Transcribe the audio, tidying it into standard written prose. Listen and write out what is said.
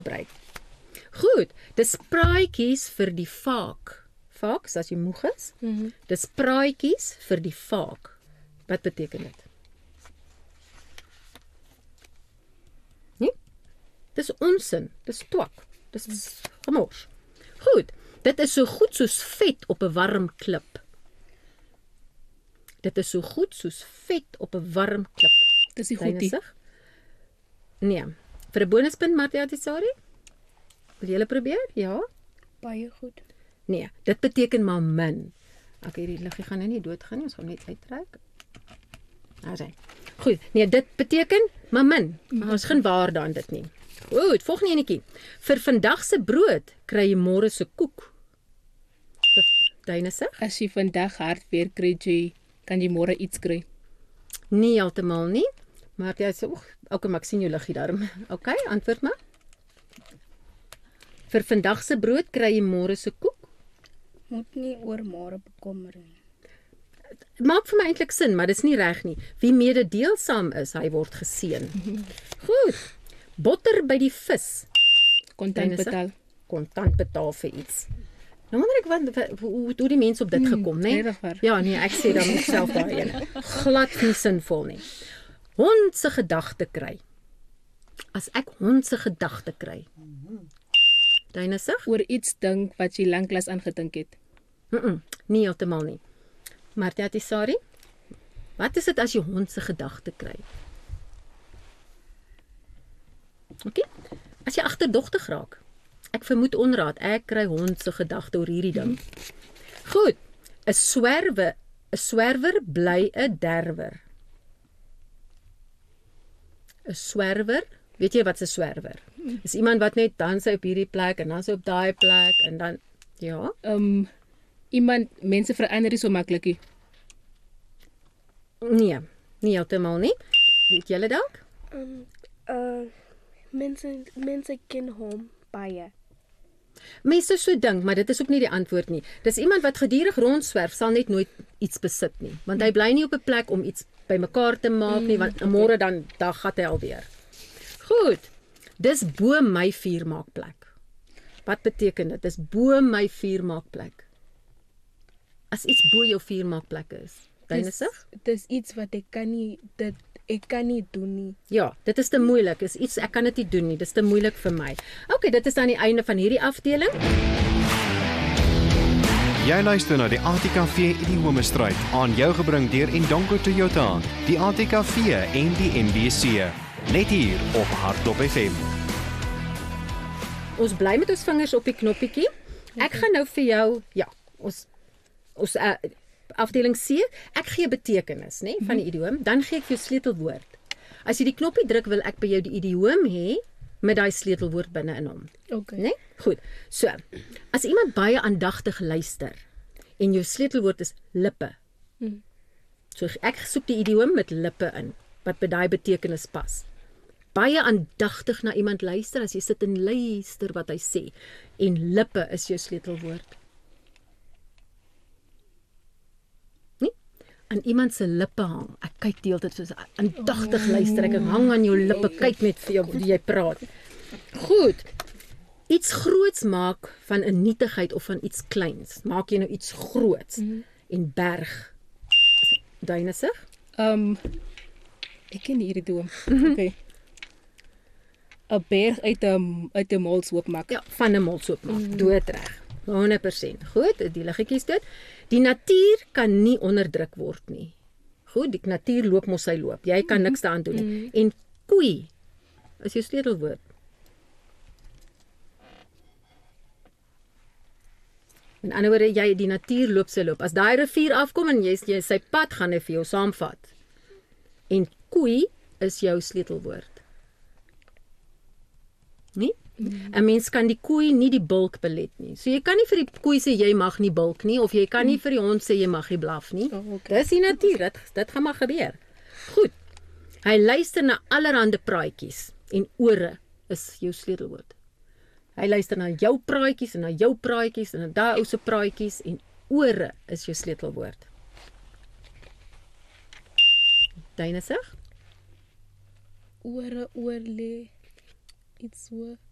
gebruik. Goed, dis praatjies vir die vaak. Vaak, as jy moeg is. Dis praatjies vir die vaak. Wat beteken dit? Nee? Dis onsin, dis twak, dis gemors. Goed, dit is so goed soos vet op 'n warm klip. Dit is so goed soos vet op 'n warm klip. Dis die goedie. Nee. Vir 'n bonuspunt, Martie Atisari? Wil jy probeer? Ja? Baie goed. Nee, dit beteken maar min. Okay, die liggie gaan nou nie doodgaan nie, ons gaan net uittrek. Daar's. Goed, nee, dit beteken maar min. Maar ons geen waarde aan dit nie. Goed, volgende enetjie. Vir vandag se brood kry jy môre se koek. Duine sig? As jy vandag hard weer kry, kan jy môre iets kry. Nie heeltemal nie. Maar jy sê, okay, maar ek sien jou liggie daarom. Okay, antwoord maar. Vir vandag se brood kry jy môre se koek. Moet nie oor môre bekommer nie. Maak vir my eintlik sin, maar dis nie reg nie. Wie mededeelsaam is, hy word geseën. Goed. Botter by die vis. Kontant betaal. Kontant betaal vir iets. Nou wonder ek hoe die mense op dit gekom, né? Nee? Ja, nee, ek sê dan self daai ene. Glad nie sinvol nie. Hond se gedagte kry. As ek hond se gedagte kry. Duine sig? Oor iets dink wat jy lanklaas aangedink het. Nie heeltemal nie. Martie Atisari? Wat is dit as jy hond se gedagte kry? Okay. As jy agterdogtig raak. Ek vermoed onraad, ek kry hond se gedagte oor hierdie ding. Goed. 'n swerwer bly 'n derwer. 'n Swerwer, weet jy wat 'n swerwer? Is iemand wat net dan sy op hierdie plek en dan sy op daai plek en dan ja. Mense verander nie so maklik. Nee, nie heeltemal nie. Weet julle dalk? Mense ken hom baie. Mense so dink, maar dit is ook nie die antwoord nie. Dis iemand wat gedurig rondswerf, sal net nooit iets besit nie, want hy bly nie op 'n plek om iets bymekaar te maak nie, want môre dan gaan hy alweer. Goed. Dis bo my vuurmaakplek. Wat beteken dit? Dis bo my vuurmaakplek. As iets bo jou vuurmaakplek is, Duine sig? Dis iets wat ek kan nie doen nie. Ja, dit is te moeilik. Is iets ek kan dit nie doen nie. Dis te moeilik vir my. Okay, dit is aan die einde van hierdie afdeling. Jy luister na die ATKV Idiomestryd aan jou gebring deur Indongo Toyota, die ATKV en die MBC. Net hier op Hardtop FM. Ons bly met ons vingers op die knoppietjie. Ek gaan nou vir jou, ja, ons afdeling C, ek gee betekenis, né, van die idioom, dan gee ek vir jou sleutelwoord. As jy die knoppie druk, wil ek by jou die idioom hê met daai sleutelwoord binne in hom. Okay. Né? Goed. So, as iemand baie aandagtig luister en jou sleutelwoord is lippe. So ek soek die idioom met lippe in wat by daai betekenis pas. Baie aandagtig na iemand luister as jy sit en luister wat hy sê en lippe is jou sleutelwoord. Aan iemand se lippe hang. Ek kyk die hele tyd soos aandagtig luister. Ek hang aan jou lippe, kyk net vir jou hoe jy praat. Goed. Iets groots maak van 'n nietigheid of van iets kleins. Maak jy nou iets groots en berg. Duine sig? Ek ken hierdie doom. Okay. 'n Berg uit 'n molshoop maak. Ja, van 'n molshoop maak. Doodreg. 100%. Goed, die liggetjies dit. Die natuur kan nie onderdruk word nie. Goed, die natuur loop mos sy loop. Jy kan niks daaraan doen nie. En koei is jou sleutelwoord. In ander woorde, die natuur loop sy loop. As daai rivier afkom en jy sy pad gaan hy vir jou saamvat. En koei is jou sleutelwoord. Nie? 'n Mens kan die koei nie die bulk belet nie. So jy kan nie vir die koei sê jy mag nie bulk nie, of jy kan nie vir die hond sê jy mag nie blaf nie. Dis die natuur, dit gaan maar gebeur. Goed. Hy luister na allerhande praatjies en ore is jou sleutelwoord. Hy luister na jou praatjies en na jou praatjies en na daai ou se praatjies en ore is jou sleutelwoord. Duine sig? Ore oorlê iets so.